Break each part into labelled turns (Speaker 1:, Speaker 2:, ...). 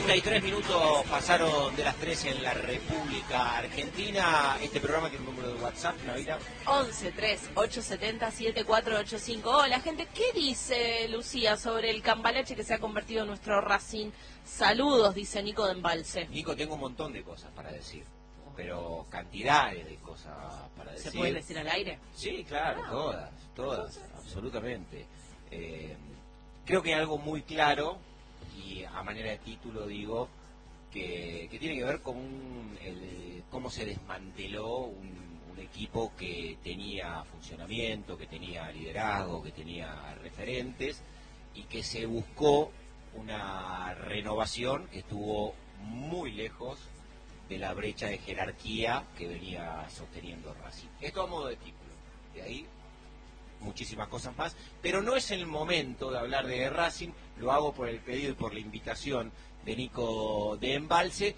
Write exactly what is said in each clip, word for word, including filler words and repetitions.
Speaker 1: treinta y tres minutos pasaron de las tres en la República Argentina. Este programa tiene un número de WhatsApp, Navira.
Speaker 2: once tres ocho siete cero siete cuatro ocho cinco. Hola, gente. ¿Qué dice Lucía sobre el cambalache que se ha convertido en nuestro Racing? Saludos, dice Nico de Embalse.
Speaker 1: Nico, tengo un montón de cosas para decir, pero cantidades de cosas para decir.
Speaker 2: ¿Se pueden decir al aire?
Speaker 1: Sí, claro, todas, todas, absolutamente. Eh, creo que hay algo muy claro, y a manera de título digo, que, que tiene que ver con un, el, cómo se desmanteló un, un equipo que tenía funcionamiento, que tenía liderazgo, que tenía referentes, y que se buscó una renovación que estuvo muy lejos de la brecha de jerarquía que venía sosteniendo Racing. Esto a modo de título, de ahí muchísimas cosas más, pero no es el momento de hablar de Racing. Lo hago por el pedido y por la invitación de Nico de Embalse,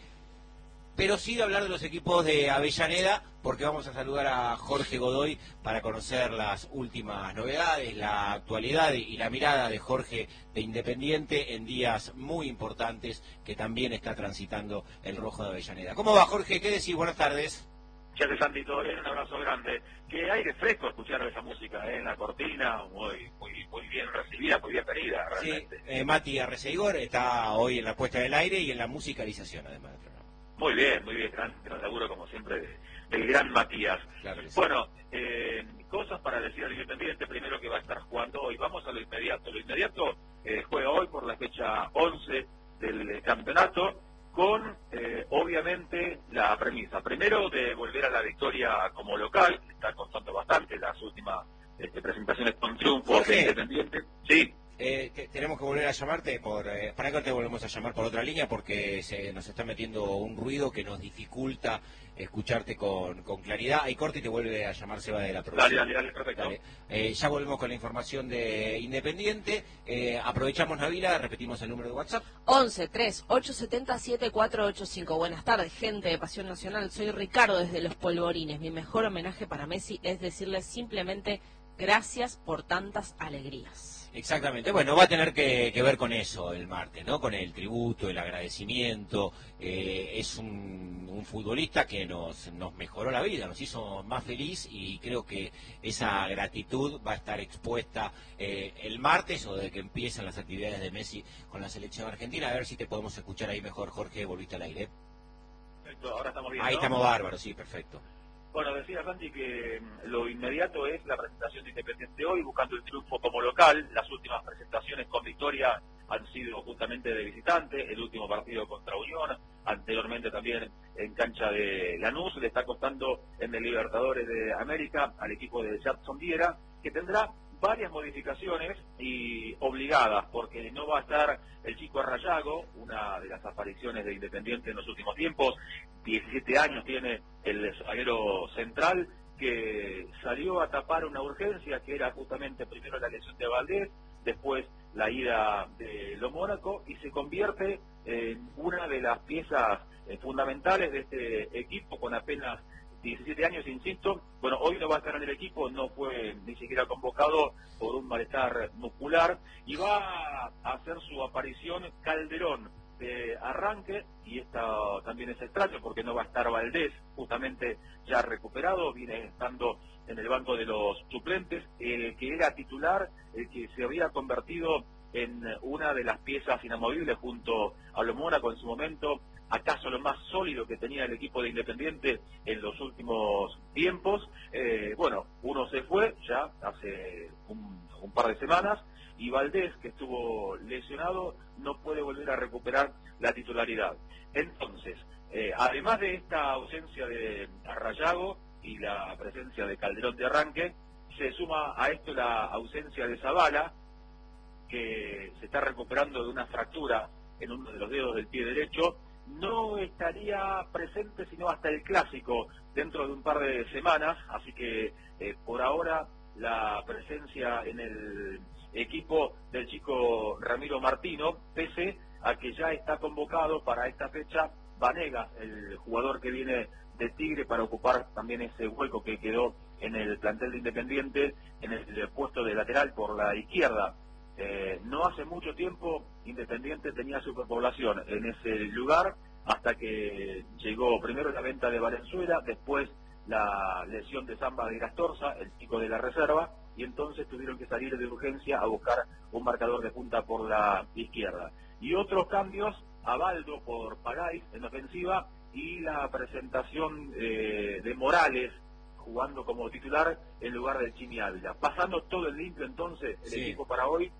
Speaker 1: pero sí de hablar de los equipos de Avellaneda, porque vamos a saludar a Jorge Godoy para conocer las últimas novedades, la actualidad y la mirada de Jorge de Independiente en días muy importantes que también está transitando el rojo de Avellaneda. ¿Cómo va, Jorge? ¿Qué decís? Buenas tardes.
Speaker 3: ¿Qué haces, Santi? ¿Todo bien? Un abrazo grande. Qué aire fresco escuchar esa música, ¿eh? En la cortina, muy muy muy bien recibida, muy bien venida, realmente.
Speaker 1: Sí, eh, Mati Arreceigor está hoy en la puesta del aire y en la musicalización, además del programa.
Speaker 3: Muy bien, muy bien, gran, gran laburo como siempre de, del gran Matías.
Speaker 1: Claro que sí.
Speaker 3: Bueno, eh, cosas para decir al Independiente, primero que va a estar jugando hoy. Vamos a lo inmediato. Lo inmediato eh, juega hoy por la fecha once del campeonato, con eh, obviamente la premisa, primero de volver a la victoria como local, que está costando bastante las últimas este, presentaciones con triunfo.
Speaker 1: Jorge.
Speaker 3: Independiente. Sí.
Speaker 1: Eh, te, tenemos que volver a llamarte por eh, para que te volvemos a llamar por otra línea porque se nos está metiendo un ruido que nos dificulta escucharte con, con claridad. Hay corte y te vuelve a llamar Seba de la producción.
Speaker 3: Dale, dale, dale, perfecto.
Speaker 1: Dale. Eh, ya volvemos con la información de Independiente. Eh, aprovechamos Navila, repetimos el número de WhatsApp.
Speaker 2: once tres ocho siete cero siete cuatro ocho cinco. Buenas tardes, gente de Pasión Nacional. Soy Ricardo desde Los Polvorines. Mi mejor homenaje para Messi es decirle simplemente gracias por tantas alegrías.
Speaker 1: Exactamente, bueno, va a tener que, que ver con eso el martes, ¿no? Con el tributo, el agradecimiento. Eh, es un, un futbolista que nos, nos mejoró la vida, nos hizo más feliz y creo que esa gratitud va a estar expuesta eh, el martes o de que empiezan las actividades de Messi con la selección argentina. A ver si te podemos escuchar ahí mejor, Jorge, volviste al aire.
Speaker 3: Perfecto, ahora estamos bien,
Speaker 1: Ahí
Speaker 3: ¿no?
Speaker 1: estamos bárbaros, sí, perfecto.
Speaker 3: Bueno, decía Santi que lo inmediato es la presentación de Independiente hoy, buscando el triunfo como local. Las últimas presentaciones con victoria han sido justamente de visitante, el último partido contra Unión, anteriormente también en cancha de Lanús. Le está costando en el Libertadores de América al equipo de Jackson Viera, que tendrá varias modificaciones y obligadas, porque no va a estar el chico Arrayago, una de las apariciones de Independiente en los últimos tiempos. diecisiete años tiene el zaguero central, que salió a tapar una urgencia que era justamente primero la lesión de Valdés, después la ida de Lo Mónaco, y se convierte en una de las piezas eh, fundamentales de este equipo con apenas diecisiete años, insisto. Bueno, hoy no va a estar en el equipo, no fue ni siquiera convocado por un malestar muscular, y va a hacer su aparición Calderón de arranque, y esta también es extraño porque no va a estar Valdés, justamente ya recuperado, viene estando en el banco de los suplentes, el que era titular, el que se había convertido en una de las piezas inamovibles junto a Lo Mónaco en su momento, acaso lo más sólido que tenía el equipo de Independiente en los últimos tiempos. Eh, bueno, uno se fue ya hace un, un par de semanas, y Valdés, que estuvo lesionado, no puede volver a recuperar la titularidad. Entonces, eh, además de esta ausencia de Arrayago y la presencia de Calderón de arranque, se suma a esto la ausencia de Zabala, que se está recuperando de una fractura en uno de los dedos del pie derecho. No estaría presente sino hasta el clásico dentro de un par de semanas, así que eh, por ahora la presencia en el equipo del chico Ramiro Martino, pese a que ya está convocado para esta fecha Vanegas, el jugador que viene de Tigre, para ocupar también ese hueco que quedó en el plantel de Independiente en el puesto de lateral por la izquierda. Eh, no hace mucho tiempo Independiente tenía superpoblación en ese lugar, hasta que llegó primero la venta de Valenzuela, después la lesión de Zamba de Gastorza, el chico de la reserva, y entonces tuvieron que salir de urgencia a buscar un marcador de punta por la izquierda. Y otros cambios, Abaldo por Pagáis en ofensiva, y la presentación eh, de Morales jugando como titular en lugar del Chimi Ávila. Pasando todo el limpio entonces, el sí. equipo para hoy: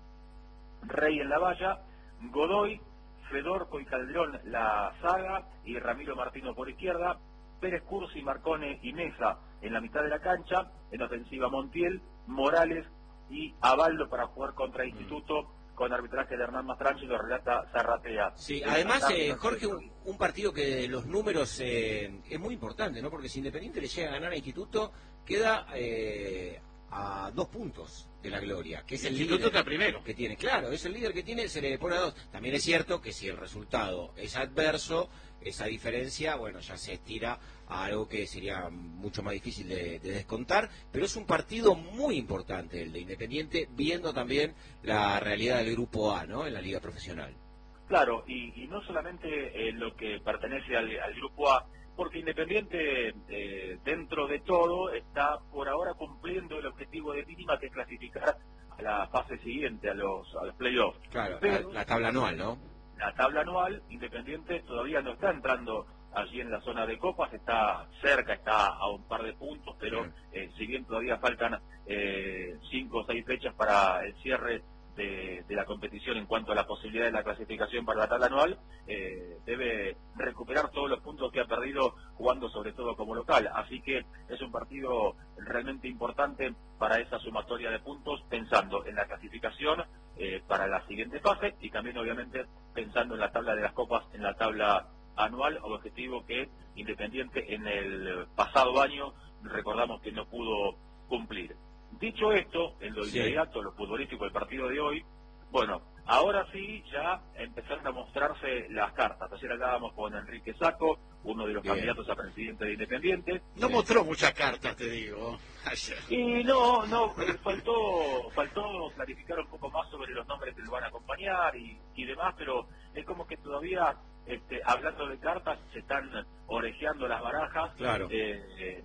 Speaker 3: Rey en la valla, Godoy, Fedorco y Calderón la saga, y Ramiro Martino por izquierda, Pérez Cursi, Marcone y Mesa en la mitad de la cancha, en ofensiva Montiel, Morales y Abaldo para jugar contra Instituto, mm. con arbitraje de Hernán Mastrangelo, lo relata Zarratea.
Speaker 1: Sí, además, eh, Jorge, un, un partido que los números eh, es muy importante, ¿no? Porque si Independiente le llega a ganar a Instituto, queda eh, a dos puntos de la gloria, que es el, el líder está primero que tiene, claro, es el líder que tiene, se le pone a dos. También es cierto que si el resultado es adverso, esa diferencia, bueno, ya se estira a algo que sería mucho más difícil de, de descontar, pero es un partido muy importante el de Independiente, viendo también la realidad del Grupo A, ¿no?, en la Liga Profesional.
Speaker 3: Claro, y, y no solamente en lo que pertenece al, al Grupo A, porque Independiente, eh, dentro de todo, está por ahora cumpliendo el objetivo de mínima, que es clasificar a la fase siguiente, a los, a los playoffs.
Speaker 1: Claro, Pero, la, la tabla anual, ¿no?
Speaker 3: La tabla anual, Independiente todavía no está entrando allí en la zona de copas, está cerca, está a un par de puntos, pero sí. eh, si bien todavía faltan eh, cinco o seis fechas para el cierre de, de la competición en cuanto a la posibilidad de la clasificación para la tabla anual, eh, debe recuperar todos los puntos que ha perdido jugando sobre todo como local, así que es un partido realmente importante para esa sumatoria de puntos, pensando en la clasificación eh, para la siguiente fase, y también obviamente pensando en la tabla de las copas, en la tabla anual, objetivo que Independiente en el pasado año recordamos que no pudo cumplir. Dicho esto, en lo inmediato, sí. lo futbolístico del partido de hoy, bueno, ahora sí ya empezaron a mostrarse las cartas. Ayer hablábamos con Enrique Sacco, uno de los Bien. candidatos a presidente de Independiente.
Speaker 4: No sí. mostró muchas cartas, te digo.
Speaker 3: Ayer. Y no, no, faltó faltó clarificar un poco más sobre los nombres que lo van a acompañar y, y demás, pero es como que todavía, este, hablando de cartas, se están orejeando las barajas.
Speaker 1: Claro.
Speaker 3: Eh, eh,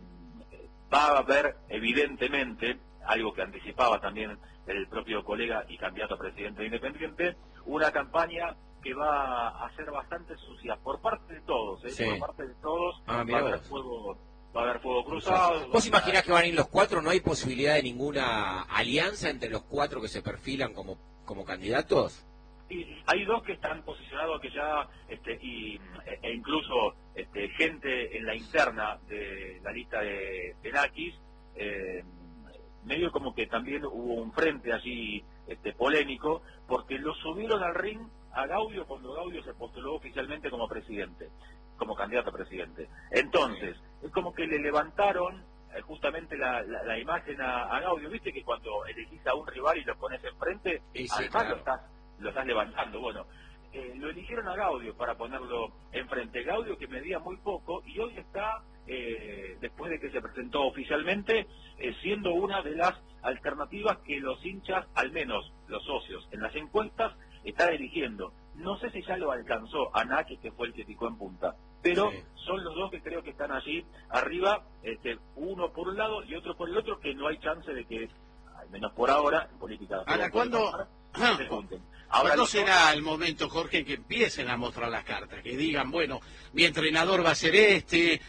Speaker 3: va a haber, evidentemente, algo que anticipaba también el propio colega y candidato a presidente de Independiente, una campaña que va a ser bastante sucia por parte de todos, ¿eh? Sí. por parte de todos.
Speaker 1: Ah,
Speaker 3: va, a haber fuego, va a haber fuego cruzado.
Speaker 1: ¿Vos imaginás que van a ir los cuatro? ¿No hay posibilidad de ninguna alianza entre los cuatro que se perfilan como, como candidatos?
Speaker 3: Y hay dos que están posicionados, que ya, este, y, e incluso este, gente en la interna de la lista de, de Naquis, eh, medio como que también hubo un frente allí este, polémico, porque lo subieron al ring a Gaudio cuando Gaudio se postuló oficialmente como presidente, como candidato a presidente. Entonces, es como que le levantaron eh, justamente la, la, la imagen a, a Gaudio. Viste que cuando elegís a un rival y lo pones enfrente,
Speaker 1: sí, sí,
Speaker 3: además
Speaker 1: claro.
Speaker 3: lo estás lo estás levantando. Bueno, eh, lo eligieron a Gaudio para ponerlo enfrente. Gaudio, que medía muy poco, y hoy está, eh, después de que se presentó oficialmente, eh, siendo una de las alternativas que los hinchas, al menos los socios, en las encuestas, están eligiendo. No sé si ya lo alcanzó a Naquis, que fue el que picó en punta, pero sí. son los dos que creo que están allí arriba, este, uno por un lado y otro por el otro, que no hay chance de que, al menos por ahora, en política...
Speaker 4: Ahora, ¿cuándo...?
Speaker 3: Se junten. Ahora
Speaker 4: ¿Cuándo será el momento, Jorge, en que empiecen a mostrar las cartas? Que digan, bueno, mi entrenador va a ser este,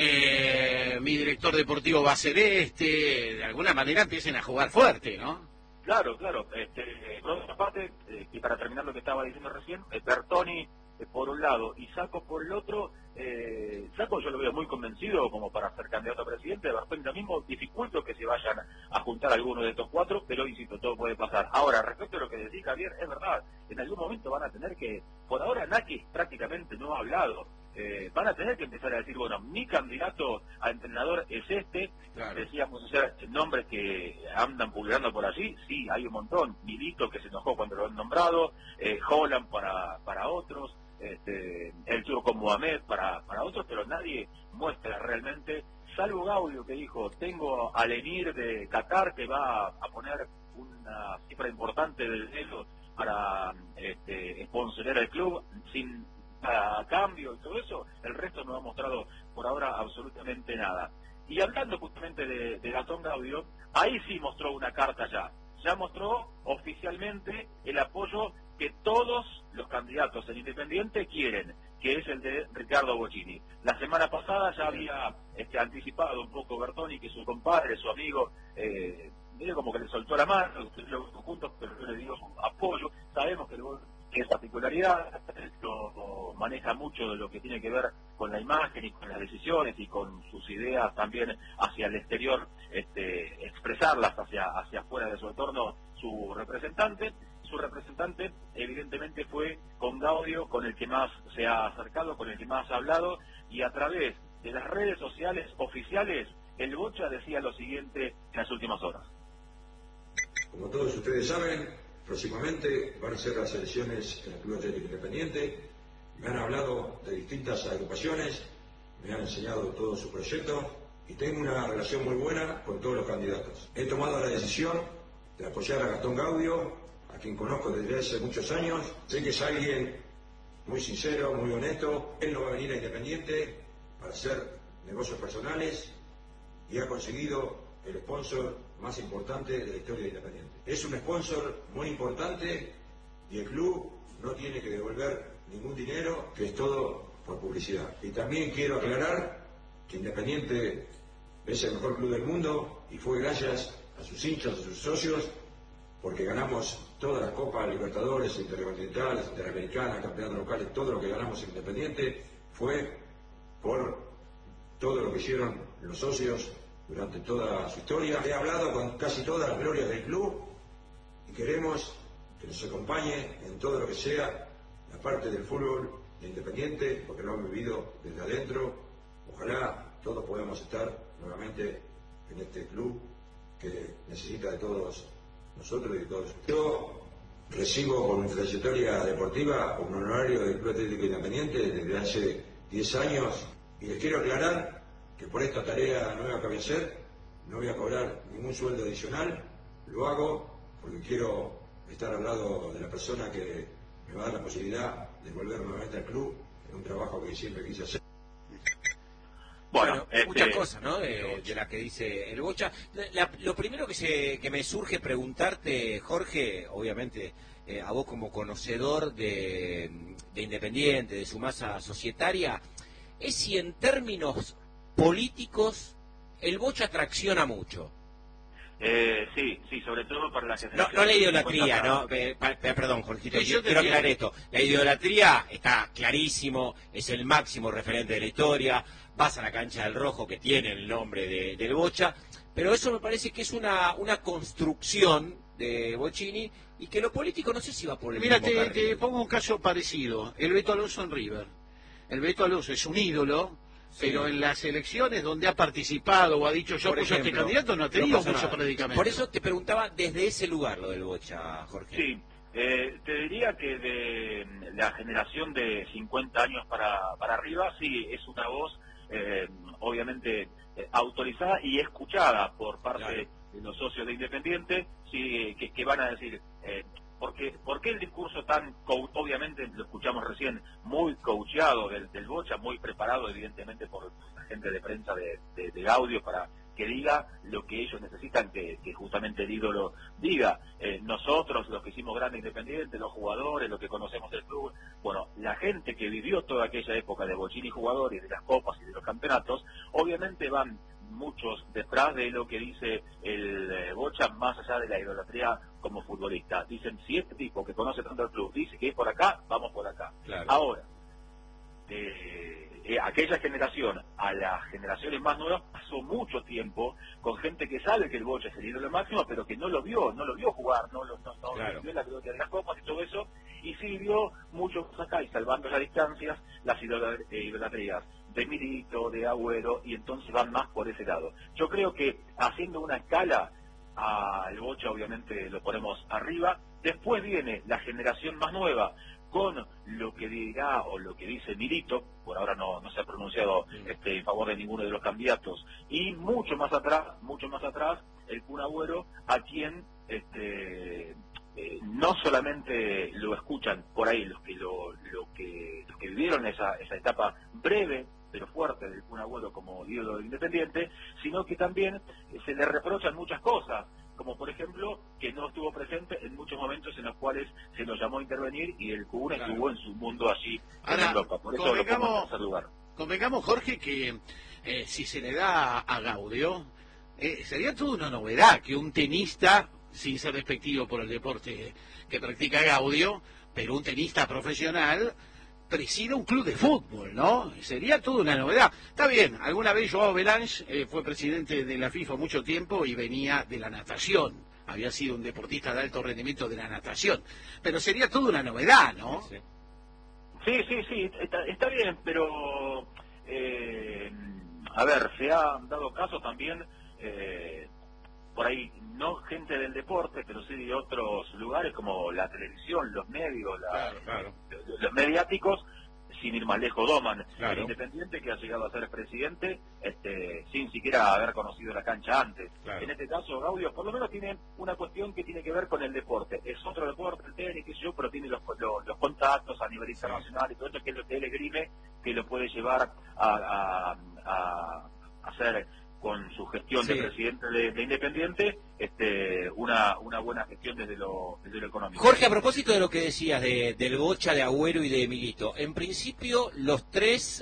Speaker 4: eh, mi director deportivo va a ser este, de alguna manera empiecen a jugar fuerte, ¿no?
Speaker 3: Claro, claro. Este, por otra parte, eh, y para terminar lo que estaba diciendo recién, eh, Bertoni eh, por un lado y Sacco por el otro. eh, Sacco yo lo veo muy convencido como para ser candidato a presidente. Bertoni lo mismo, dificulto que se vayan a juntar alguno de estos cuatro, pero insisto, todo puede pasar. Ahora, respecto a lo que decís, Javier, es verdad, en algún momento van a tener que, por ahora Naquis prácticamente no ha hablado, eh, van a tener que empezar a decir, bueno, mi candidato a entrenador es este. Claro. Decíamos hacer nombres que andan publicando por allí, sí, hay un montón. Milito, que se enojó cuando lo han nombrado, eh, Holland para, para otros, este, el Turco Mohamed para, para otros, pero nadie muestra realmente, salvo Gaudio, que dijo, tengo al emir de Qatar que va a poner un una cifra importante de dinero para este, sponsorear el club sin a cambio y todo eso. El resto no ha mostrado por ahora absolutamente nada. Y hablando justamente de, de Gastón Gaudio, ahí sí mostró una carta ya. Ya mostró oficialmente el apoyo que todos los candidatos en Independiente quieren, que es el de Ricardo Bocchini. La semana pasada ya había este, anticipado un poco Bertoni que su compadre, su amigo, eh, medio como que le soltó la mano, estuvieron juntos, pero yo le digo su apoyo. Sabemos que que es particularidad, lo maneja mucho de lo que tiene que ver con la imagen y con las decisiones y con sus ideas también hacia el exterior, este, expresarlas hacia hacia afuera de su entorno, su representante. Su representante evidentemente fue con Gaudio, con el que más se ha acercado, con el que más ha hablado, y a través de las redes sociales oficiales, el Bocha decía lo siguiente en las últimas horas.
Speaker 5: Como todos ustedes saben, próximamente van a ser las elecciones en el Club Atlético Independiente. Me han hablado de distintas agrupaciones, me han enseñado todo su proyecto y tengo una relación muy buena con todos los candidatos. He tomado la decisión de apoyar a Gastón Gaudio, a quien conozco desde hace muchos años. Sé que es alguien muy sincero, muy honesto. Él no va a venir a Independiente para hacer negocios personales y ha conseguido el sponsor más importante de la historia de Independiente. Es un sponsor muy importante y el club no tiene que devolver ningún dinero, que es todo por publicidad. Y también quiero aclarar que Independiente es el mejor club del mundo y fue gracias a sus hinchas, a sus socios, porque ganamos todas las copas, Libertadores, Intercontinentales, Interamericanas, campeonatos locales, todo lo que ganamos en Independiente fue por todo lo que hicieron los socios durante toda su historia. He hablado con casi todas las glorias del club y queremos que nos acompañe en todo lo que sea la parte del fútbol de Independiente, porque lo han vivido desde adentro. Ojalá todos podamos estar nuevamente en este club que necesita de todos nosotros y de todos ustedes. Yo recibo por mi trayectoria deportiva un honorario del Club Atlético Independiente desde hace diez años y les quiero aclarar que por esta tarea nueva que voy a hacer no voy a cobrar ningún sueldo adicional. Lo hago porque quiero estar al lado de la persona que me va a dar la posibilidad de volver nuevamente al club en un trabajo que siempre quise hacer.
Speaker 1: Bueno,
Speaker 3: Bueno, este,
Speaker 1: muchas cosas, ¿no? De, de las que dice el Bocha. La- lo primero que se que me surge preguntarte, Jorge, obviamente, eh, a vos como conocedor de, de Independiente, de su masa societaria, es si en términos políticos el Bocha tracciona mucho.
Speaker 3: Eh, sí, sí, sobre todo para la
Speaker 1: No,
Speaker 3: generación.
Speaker 1: no la idolatría,
Speaker 3: cincuenta.
Speaker 1: ¿no? Eh, pa- eh, perdón, Jorgito,
Speaker 4: Sí, yo te
Speaker 1: quiero aclarar
Speaker 4: entiendo.
Speaker 1: esto. La idolatría está clarísimo, es el máximo referente de la historia. Vas a la cancha del Rojo, que tiene el nombre de, del Bocha, pero eso me parece que es una, una construcción de Bocchini y que lo político no sé si va por el
Speaker 4: Mira,
Speaker 1: mismo
Speaker 4: te,
Speaker 1: carril.
Speaker 4: te pongo un caso parecido. El Beto Alonso en River. El Beto Alonso es un ídolo,
Speaker 1: Sí.
Speaker 4: pero en las elecciones donde ha participado o ha dicho yo
Speaker 1: Por
Speaker 4: apoyo a este
Speaker 1: ejemplo,
Speaker 4: candidato no ha
Speaker 1: no
Speaker 4: tenido
Speaker 1: pasa
Speaker 4: mucho
Speaker 1: nada.
Speaker 4: predicamento.
Speaker 1: Por eso te preguntaba desde ese lugar lo del Bocha, Jorge.
Speaker 3: Sí, eh, te diría que de la generación de cincuenta años para, para arriba, sí, es una voz eh, obviamente eh, autorizada y escuchada por parte
Speaker 1: Claro.
Speaker 3: de los socios de Independiente, sí, que, que van a decir, eh, porque, ¿por qué el discurso tan, co- obviamente lo escuchamos recién, muy coacheado del, del Bocha, muy preparado evidentemente por la gente de prensa de, de, de Gaudio para que diga lo que ellos necesitan que, que justamente el ídolo diga. Eh, nosotros, los que hicimos grande Independiente, los jugadores, los que conocemos el club, bueno, la gente que vivió toda aquella época de Bocchini jugador y de las copas y de los campeonatos, obviamente van muchos detrás de lo que dice el eh, Bocha, más allá de la idolatría como futbolista. Dicen, si este tipo que conoce tanto el club dice que es por acá, vamos por acá.
Speaker 1: Claro.
Speaker 3: Ahora, de, de aquella generación a las generaciones más nuevas pasó mucho tiempo con gente que sabe que el Bocha es el ídolo máximo, pero que no lo vio, no lo vio jugar, no lo no, no
Speaker 1: Claro.
Speaker 3: vio la gloria de las copas y todo eso, y sí vio mucho más acá, y salvando las distancias, las idola- eh, idolatrías de Milito, de Agüero, y entonces van más por ese lado. Yo creo que haciendo una escala, al Bocha obviamente lo ponemos arriba, después viene la generación más nueva, con lo que dirá o lo que dice Milito, por ahora no, no se ha pronunciado este, en favor de ninguno de los candidatos, y mucho más atrás, mucho más atrás, el Kun Agüero, a quien este, eh, no solamente lo escuchan por ahí los que lo, lo que los que vivieron esa, esa etapa breve pero fuerte del Kun Agüero como ídolo del Independiente, sino que también eh, se le reprochan muchas cosas, como por ejemplo que no estuvo presente en muchos momentos en los cuales se nos llamó a intervenir y el Kun claro. estuvo en su mundo allí
Speaker 4: Ahora,
Speaker 3: en Europa, por eso lo pongo en tercer lugar.
Speaker 4: Convengamos, Jorge, que eh, si se le da a Gaudio, eh, sería toda una novedad que un tenista, sin ser despectivo por el deporte que practica Gaudio, pero un tenista profesional presida un club de fútbol, ¿no? Sería toda una novedad. Está bien, alguna vez Joao Belange eh, fue presidente de la FIFA mucho tiempo y venía de la natación. Había sido un deportista de alto rendimiento de la natación. Pero sería toda una novedad, ¿no?
Speaker 3: Sí, sí, sí, sí está, está bien, pero... Eh, a ver, se han dado casos también... Eh, por ahí, no gente del deporte, pero sí de otros lugares como la televisión, los medios, la, claro, claro. Los, los mediáticos, sin ir más lejos, Doman, claro. El Independiente que ha llegado a ser presidente este, sin siquiera haber conocido la cancha antes. Claro. En este caso, Gaudio, por lo menos tiene una cuestión que tiene que ver con el deporte. Es otro deporte, el tenis, qué sé yo, pero tiene los, los, los contactos a nivel internacional sí. Y todo esto que es lo que él esgrime, que lo puede llevar a, a, a, a hacer... con su gestión sí. de presidente de, de Independiente, este, una una buena gestión desde lo, desde lo económico.
Speaker 1: Jorge, a propósito de lo que decías de, del Bocha, de Agüero y de Milito, en principio los tres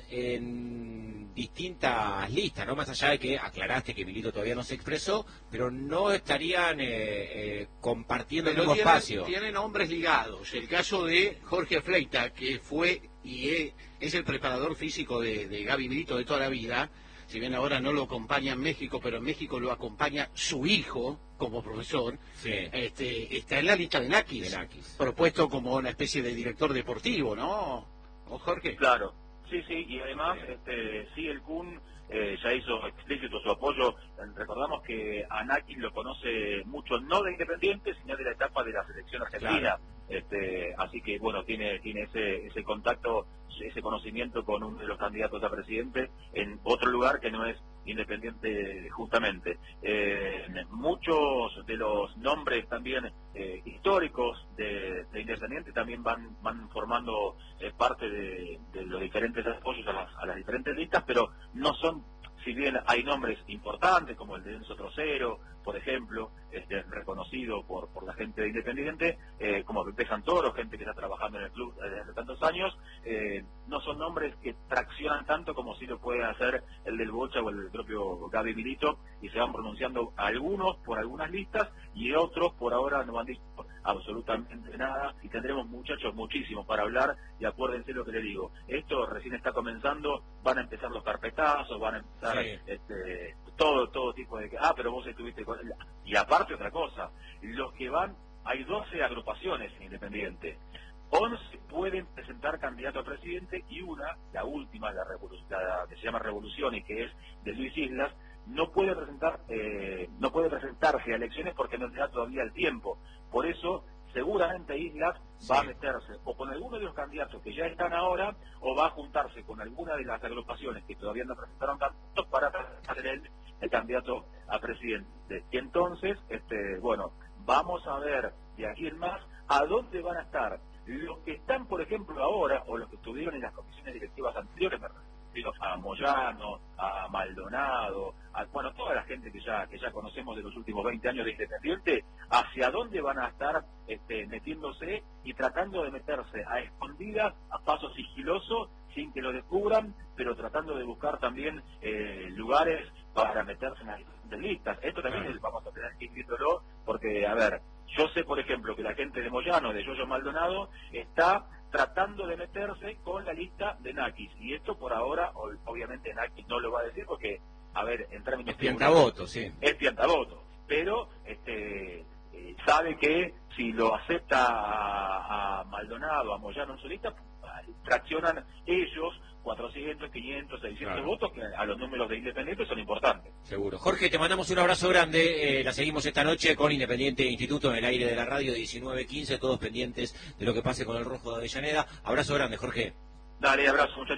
Speaker 1: en distintas listas, ¿no? Más allá de que aclaraste que Milito todavía no se expresó, pero no estarían eh, eh, compartiendo pero el mismo
Speaker 4: tienen,
Speaker 1: espacio.
Speaker 4: Tienen hombres ligados. El caso de Jorge Fleita, que fue y es, es el preparador físico de, de Gaby Milito de toda la vida. Si bien ahora no lo acompaña en México, pero en México lo acompaña su hijo como profesor, sí. este, está en la lista de Nakis, de Nakis, propuesto como una especie de director deportivo, ¿no? ¿O Jorge?
Speaker 3: Claro, sí, sí, y además, sí, este, sí el Kun eh, ya hizo explícito su apoyo. Recordamos que a Nakis lo conoce mucho, no de Independiente, sino de la etapa de la selección argentina. Claro. Este, así que bueno, tiene tiene ese ese contacto, ese conocimiento con uno de los candidatos a presidente en otro lugar que no es Independiente justamente. Eh, muchos de los nombres también eh, históricos de, de Independiente también van van formando eh, parte de, de los diferentes apoyos a las, a las diferentes listas, pero no son, si bien hay nombres importantes como el de Enzo Trocero, por ejemplo, este, reconocido por por la gente de Independiente, eh, como Pepe Santoro, gente que está trabajando en el club desde hace tantos años, eh, no son nombres que traccionan tanto como si lo pueden hacer el del Bocha o el del propio Gaby Milito, y se van pronunciando algunos por algunas listas y otros por ahora no han dicho absolutamente nada, y tendremos, muchachos, muchísimo para hablar, y acuérdense lo que les digo, esto recién está comenzando, van a empezar los carpetazos, van a empezar sí. este, todo todo tipo de... Ah, pero vos estuviste con... Y aparte otra cosa, los que van, hay doce agrupaciones en Independiente, once pueden presentar candidato a presidente y una, la última, la, la que se llama Revolución y que es de Luis Islas, no puede presentar eh, no puede presentarse a elecciones porque no le da todavía el tiempo. Por eso seguramente Islas sí. va a meterse o con alguno de los candidatos que ya están ahora, o va a juntarse con alguna de las agrupaciones que todavía no presentaron candidatos para presentar el, el candidato a presidente. Y entonces, este bueno, vamos a ver de aquí en más a dónde van a estar los que están, por ejemplo, ahora, o los que estuvieron en las comisiones directivas anteriores, me refiero a Moyano, a Maldonado, a bueno, toda la gente que ya que ya conocemos de los últimos veinte años de Independiente, hacia dónde van a estar este, metiéndose y tratando de meterse a escondidas, a paso sigiloso, sin que lo descubran, pero tratando de buscar también eh, lugares para meterse en las diferentes listas. Esto también es, vamos a tener que ir viéndolo, porque, a ver, yo sé, por ejemplo, que la gente de Moyano, de Yoyo Maldonado, está tratando de meterse con la lista de Nakis, y esto por ahora, obviamente Nakis no lo va a decir porque, a ver, en términos...
Speaker 1: Es piantavoto, sí.
Speaker 3: Es piantavoto, pero este, eh, sabe que si lo acepta a, a Maldonado, a Moyano en su lista, traccionan ellos cuatrocientos, quinientos, seiscientos claro. votos que a los números de Independiente son importantes.
Speaker 1: Seguro. Jorge, te mandamos un abrazo grande. Eh, la seguimos esta noche con Independiente Instituto en el aire de la radio, diecinueve quince, todos pendientes de lo que pase con el Rojo de Avellaneda. Abrazo grande, Jorge.
Speaker 3: Dale, abrazo, muchachos.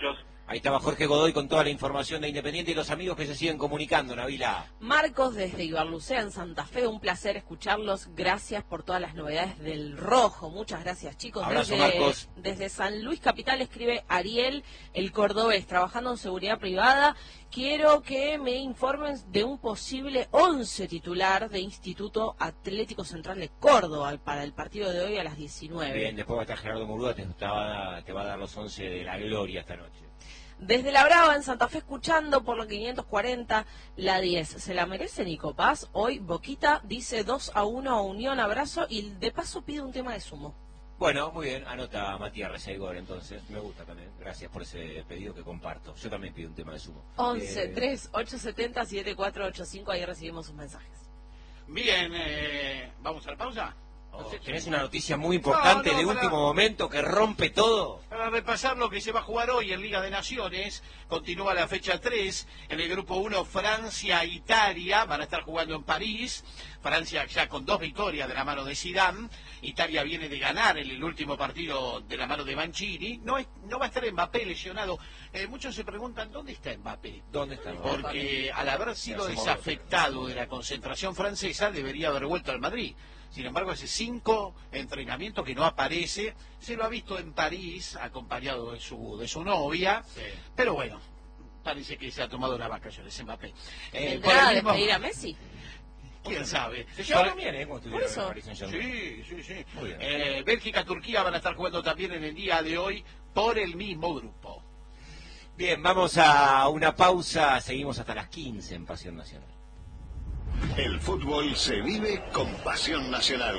Speaker 1: Ahí estaba Jorge Godoy con toda la información de Independiente y los amigos que se siguen comunicando, Nabila.
Speaker 2: Marcos desde Ibarlucea en Santa Fe, un placer escucharlos. Gracias por todas las novedades del rojo. Muchas gracias, chicos.
Speaker 1: Abrazo,
Speaker 2: desde,
Speaker 1: Marcos.
Speaker 2: Desde San Luis Capital escribe Ariel, el cordobés, trabajando en seguridad privada. Quiero que me informen de un posible once titular de Instituto Atlético Central de Córdoba para el partido de hoy a las diecinueve.
Speaker 1: Bien, después va a estar Gerardo Murúa, te, te, va a, te va a dar los once de la gloria esta noche.
Speaker 2: Desde La Brava, en Santa Fe, escuchando por la quinientos cuarenta, la diez. ¿Se la merece Nico Paz? Hoy Boquita dice dos a uno a Unión, abrazo, y de paso pide un tema de sumo.
Speaker 1: Bueno, muy bien, anota Matías Reseigor, entonces, me gusta también. Gracias por ese pedido que comparto. Yo también pido un tema de sumo.
Speaker 2: once,
Speaker 1: Eh...
Speaker 2: tres, ocho setenta, siete cuatro ocho cinco, ahí recibimos sus mensajes.
Speaker 4: Bien, eh, ¿vamos a la pausa?
Speaker 1: Oh, ¿tenés una noticia muy importante
Speaker 4: no, no,
Speaker 1: de
Speaker 4: para,
Speaker 1: último momento que rompe todo?
Speaker 4: Para repasar lo que se va a jugar hoy en Liga de Naciones, continúa la fecha tres, en el grupo uno Francia e Italia, van a estar jugando en París, Francia ya con dos victorias de la mano de Zidane, Italia viene de ganar en el último partido de la mano de Mancini, no, es, no va a estar Mbappé lesionado, eh, muchos se preguntan ¿dónde está Mbappé?
Speaker 1: ¿Dónde está Mbappé?
Speaker 4: Porque al haber sido desafectado de la concentración francesa debería haber vuelto al Madrid. Sin embargo, hace cinco entrenamientos que no aparece. Se lo ha visto en París, acompañado de su de su novia. Sí. Pero bueno, parece que se ha tomado una vacaciones Mbappé.
Speaker 2: Eh, ¿Vendrá a mismo... despedir a Messi?
Speaker 4: ¿Quién sabe?
Speaker 1: Se llevaron bien, ¿eh? Como
Speaker 2: Por eso.
Speaker 4: Sí, sí, sí. Muy bien. Eh, Bélgica, Turquía van a estar jugando también en el día de hoy por el mismo grupo.
Speaker 1: Bien, vamos a una pausa. Seguimos hasta las quince en Pasión Nacional.
Speaker 6: El fútbol se vive con Pasión Nacional.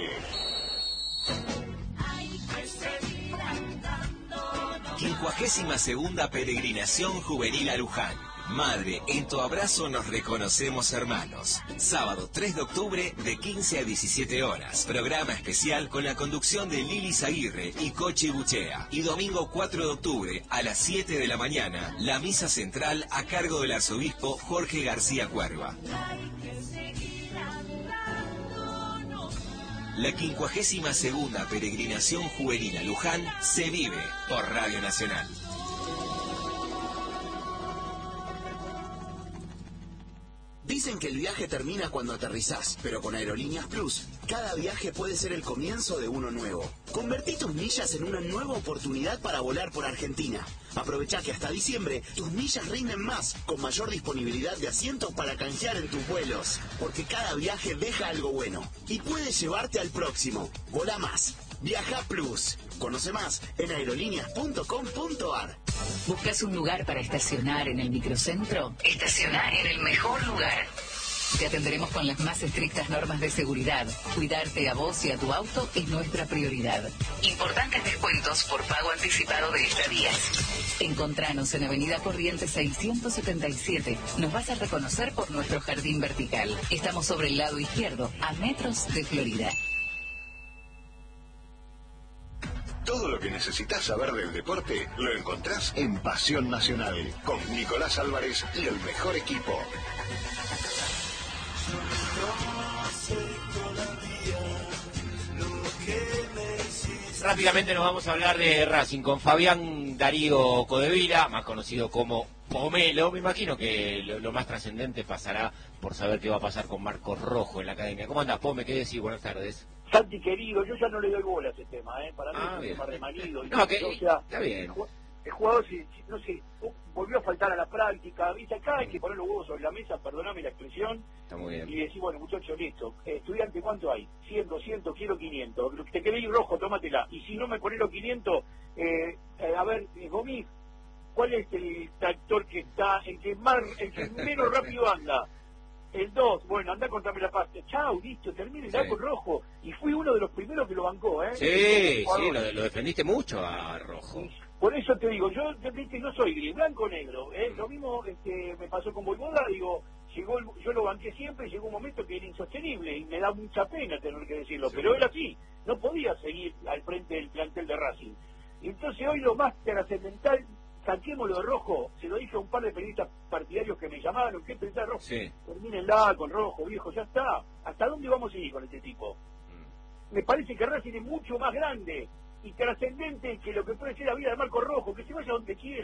Speaker 7: quincuagésima segunda peregrinación juvenil a Luján. Madre, en tu abrazo nos reconocemos hermanos. Sábado tres de octubre de quince a diecisiete horas. Programa especial con la conducción de Lili Zaguirre y Cochi Buchea. Y domingo cuatro de octubre a las siete de la mañana, la misa central a cargo del arzobispo Jorge García Cuerva. La quincuagésima segunda peregrinación juvenil a Luján se vive por Radio Nacional.
Speaker 8: Dicen que el viaje termina cuando aterrizás, pero con Aerolíneas Plus, cada viaje puede ser el comienzo de uno nuevo. Convertí tus millas en una nueva oportunidad para volar por Argentina. Aprovechá que hasta diciembre tus millas rinden más, con mayor disponibilidad de asientos para canjear en tus vuelos. Porque cada viaje deja algo bueno y puede llevarte al próximo. Volá más. Viaja Plus. Conoce más en aerolíneas punto com punto ar.
Speaker 9: ¿Buscas un lugar para estacionar en el microcentro? Estaciona en el mejor lugar. Te atenderemos con las más estrictas normas de seguridad. Cuidarte a vos y a tu auto es nuestra prioridad. Importantes descuentos por pago anticipado de estadías. Encontranos en Avenida Corrientes seiscientos setenta y siete. Nos vas a reconocer por nuestro jardín vertical. Estamos sobre el lado izquierdo, a metros de Florida.
Speaker 6: Todo lo que necesitas saber del deporte lo encontrás en Pasión Nacional, con Nicolás Álvarez y el mejor equipo.
Speaker 1: Rápidamente nos vamos a hablar de Racing con Fabián Darío Codevila, más conocido como Pomelo. Me imagino que lo, lo más trascendente pasará por saber qué va a pasar con Marcos Rojo en la academia. ¿Cómo andás, Pome? ¿Qué decís? Buenas tardes.
Speaker 3: Santi, querido, yo ya no le doy bola a ese tema, ¿eh? Para mí
Speaker 1: ah,
Speaker 3: es un
Speaker 1: bien.
Speaker 3: tema remanido.
Speaker 1: No, que,
Speaker 3: o sea,
Speaker 1: está bien.
Speaker 3: El jugador, si, si, no sé, volvió a faltar a la práctica, ¿viste? Acá hay que poner los huevos sobre la mesa, perdoname la expresión.
Speaker 1: Está muy bien.
Speaker 3: Y decir, bueno, muchachos, listo. Eh, estudiante, ¿cuánto hay? cien, doscientos, quiero quinientos. Te querés ir rojo, tómatela. Y si no me pones los quinientos, eh, eh, a ver, eh, Gomí, ¿cuál es el tractor que está, el que más, el que menos rápido anda? El dos, bueno, anda a contarme la pasta. Chau, listo, termine el sí. Con Rojo. Y fui uno de los primeros que lo bancó, ¿eh?
Speaker 1: Sí, sí, lo, lo defendiste mucho a Rojo.
Speaker 3: Y por eso te digo, yo ¿viste? No soy gris, blanco o negro. ¿eh? Mm. Lo mismo este, me pasó con Voivoda, digo, llegó el, yo lo banqué siempre y llegó un momento que era insostenible y me da mucha pena tener que decirlo. Sí. Pero era así, no podía seguir al frente del plantel de Racing. Y entonces hoy lo más trascendental, saquémoslo de Rojo, se lo dije a un par de periodistas partidarios que me llamaron, ¿qué pensás Rojo?
Speaker 1: Sí.
Speaker 3: Termínenla con Rojo, viejo, ya está. ¿Hasta dónde vamos a ir con este tipo? Mm. Me parece que Racing es mucho más grande y trascendente que lo que puede ser la vida de Marco Rojo, que se vaya donde quiera,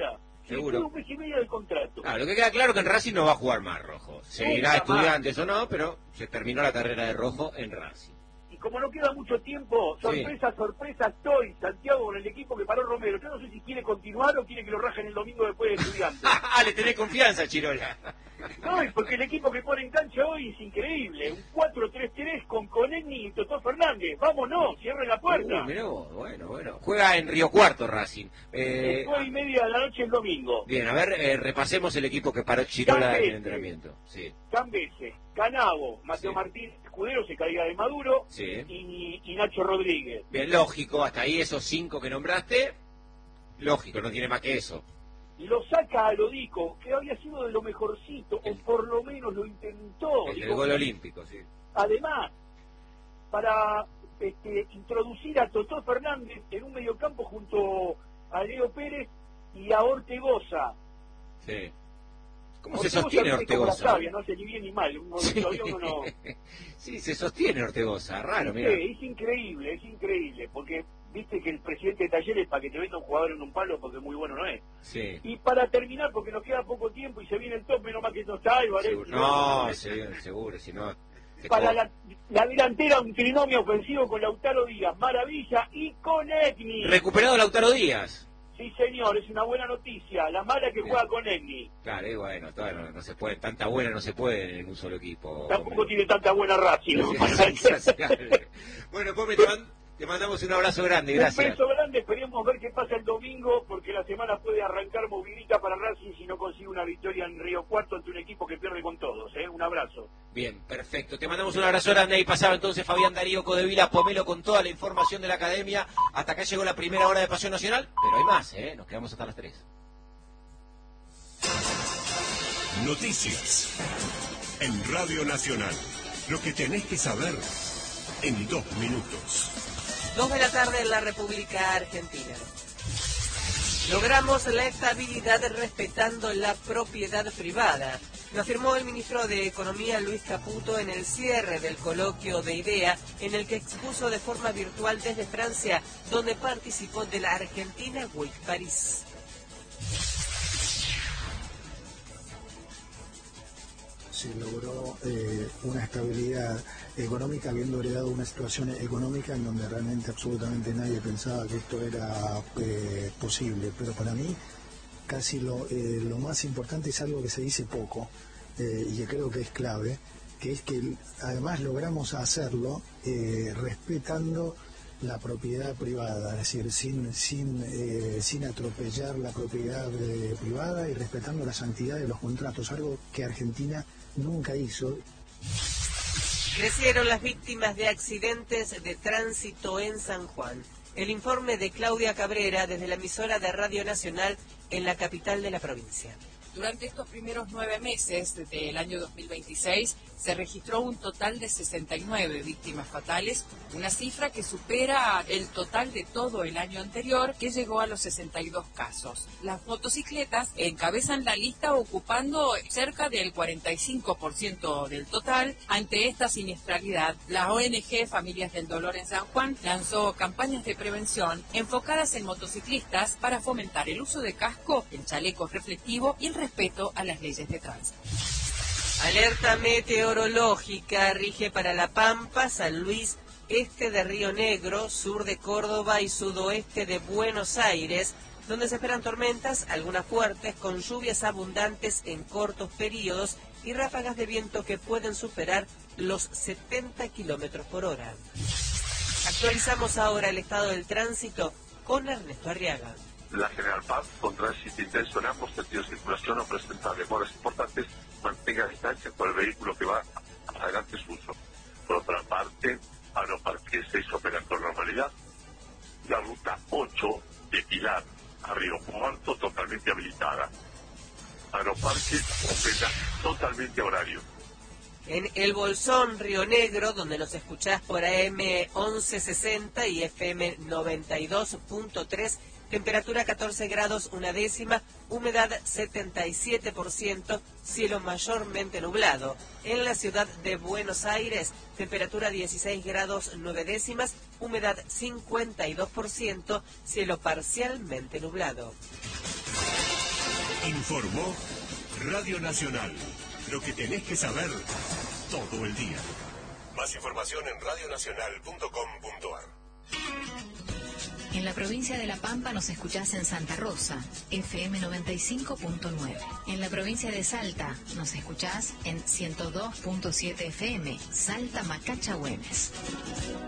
Speaker 1: seguro.
Speaker 10: Queda un mes y medio del contrato.
Speaker 1: Ah, lo que queda claro es que en Racing no va a jugar más Rojo. Seguirá
Speaker 10: Nunca
Speaker 1: Estudiantes o no, pero se terminó la carrera de Rojo en Racing.
Speaker 10: Y como no queda mucho tiempo, sorpresa, sí. sorpresa, estoy, Santiago, con el equipo que paró Romero. Yo no sé si quiere continuar o quiere que lo rajen el domingo después de Estudiantes.
Speaker 1: Ah, le tenés confianza, Chirola.
Speaker 10: No, es porque el equipo que pone en cancha hoy es increíble. Un cuatro tres tres con Conegni y Totó Fernández. Vámonos, cierre la puerta.
Speaker 1: Uh, mirá vos, bueno, bueno. Juega en Río Cuarto Racing. Eh,
Speaker 10: nueve y media de la noche el domingo.
Speaker 1: Bien, a ver, eh, repasemos el equipo que paró Chirola
Speaker 10: Cambese,
Speaker 1: en el entrenamiento. Sí.
Speaker 10: Cambese, Canavo, Mateo
Speaker 1: Sí.
Speaker 10: Martínez, Escudero, se caiga de Maduro,
Speaker 1: Sí.
Speaker 10: y, y Nacho Rodríguez.
Speaker 1: Bien, lógico, hasta ahí esos cinco que nombraste, lógico, no tiene más que eso.
Speaker 10: Lo saca a Lodico, que había sido de lo mejorcito, o por lo menos lo intentó.
Speaker 1: El del
Speaker 10: Digo,
Speaker 1: gol olímpico, sí.
Speaker 10: Además, para este, introducir a Totó Fernández en un mediocampo junto a Leo Pérez y a Ortegoza.
Speaker 1: Sí. ¿Cómo
Speaker 10: Ortegoza
Speaker 1: se sostiene
Speaker 10: es como la
Speaker 1: Ortegoza?
Speaker 10: savia, no hace ni bien ni mal. Uno,
Speaker 1: Sí.
Speaker 10: uno no...
Speaker 1: Sí, se sostiene Ortegoza, raro,
Speaker 10: Sí,
Speaker 1: mira.
Speaker 10: es increíble, es increíble, porque viste que el presidente de Talleres para que te venda un jugador en un palo porque muy bueno no es.
Speaker 1: Sí.
Speaker 10: Y para terminar, porque nos queda poco tiempo y se viene el tope, no más que no está Álvarez.
Speaker 1: Seguro. No, seguro, seguro, si no... te
Speaker 10: Para
Speaker 1: co-
Speaker 10: la, la delantera un trinomio ofensivo con Lautaro Díaz, Maravilla y con Egni.
Speaker 1: Recuperado Lautaro Díaz.
Speaker 10: Sí, señor, es una buena noticia. La mala que
Speaker 1: Bien.
Speaker 10: juega con Egni.
Speaker 1: Claro, y bueno, todavía no, no se puede, tanta buena no se puede en un solo equipo.
Speaker 10: Tampoco tiene tanta buena Racing, ¿no?
Speaker 1: Bueno, Pome, te, man- te mandamos un abrazo grande,
Speaker 10: Un
Speaker 1: gracias.
Speaker 10: beso grande, esperemos ver qué pasa el domingo, porque la semana puede arrancar movidita para Racing si no consigue una victoria en Río Cuarto ante un equipo que pierde con todos, ¿eh? Un abrazo.
Speaker 1: Bien, perfecto. Te mandamos un abrazo grande. Ahí pasaba entonces Fabián Darío Codevila Pomelo con toda la información de la academia. Hasta acá llegó la primera hora de Pasión Nacional, pero hay más, ¿eh? Nos quedamos hasta las tres.
Speaker 6: Noticias en Radio Nacional. Lo que tenés que saber en dos minutos.
Speaker 2: Dos de la tarde en la República Argentina. Logramos la estabilidad respetando la propiedad privada. Lo afirmó el ministro de Economía Luis Caputo en el cierre del coloquio de IDEA, en el que expuso de forma virtual desde Francia, donde participó de la Argentina Week París.
Speaker 11: Se logró eh, una estabilidad económica habiendo heredado una situación económica en donde realmente absolutamente nadie pensaba que esto era eh, posible, pero para mí casi lo, eh, lo más importante es algo que se dice poco eh, y que creo que es clave, que es que además logramos hacerlo eh, respetando la propiedad privada, es decir, sin sin eh, sin atropellar la propiedad eh, privada y respetando la santidad de los contratos, algo que Argentina nunca hizo.
Speaker 2: Crecieron las víctimas de accidentes de tránsito en San Juan. El informe de Claudia Cabrera desde la emisora de Radio Nacional en la capital de la provincia.
Speaker 12: Durante estos primeros nueve meses del año dos mil veintiséis se registró un total de sesenta y nueve víctimas fatales, una cifra que supera el total de todo el año anterior, que llegó a los sesenta y dos casos. Las motocicletas encabezan la lista ocupando cerca del cuarenta y cinco por ciento del total. Ante esta siniestralidad, la O N G Familias del Dolor en San Juan lanzó campañas de prevención enfocadas en motociclistas para fomentar el uso de casco, el chaleco reflectivo y el respeto a las leyes de tránsito.
Speaker 2: Alerta meteorológica rige para La Pampa, San Luis, este de Río Negro, sur de Córdoba y sudoeste de Buenos Aires, donde se esperan tormentas, algunas fuertes, con lluvias abundantes en cortos periodos y ráfagas de viento que pueden superar los setenta kilómetros por hora. Actualizamos ahora el estado del tránsito con Ernesto Arriaga.
Speaker 13: La General Paz, con tránsito intenso en ambos sentidos de circulación, no presenta demoras importantes, mantenga distancia con el vehículo que va adelante su uso. Por otra parte, Aeroparque seis opera con normalidad. La ruta ocho de Pilar a Río Cuarto totalmente habilitada. Aeroparque opera totalmente a horario.
Speaker 2: En El Bolsón, Río Negro, donde nos escuchás por A M once sesenta y F M noventa y dos punto tres, temperatura catorce grados una décima, humedad setenta y siete por ciento, cielo mayormente nublado. En la ciudad de Buenos Aires, temperatura dieciséis grados nueve décimas, humedad cincuenta y dos por ciento, cielo parcialmente nublado.
Speaker 14: Informó Radio Nacional. Lo que tenés que saber todo el día. Más información en radio nacional punto com punto a r.
Speaker 9: En la provincia de La Pampa nos escuchás en Santa Rosa, F M noventa y cinco punto nueve. En la provincia de Salta nos escuchás en ciento dos punto siete F M, Salta Macacha Güemes.